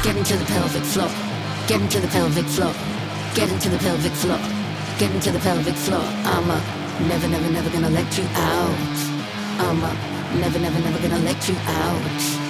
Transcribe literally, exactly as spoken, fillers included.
Get into the pelvic floor. Get into the pelvic floor. Get into the pelvic floor. Get into the pelvic floor. I'm a never, never, never gonna let you out. I'm a never, never, never gonna let you out.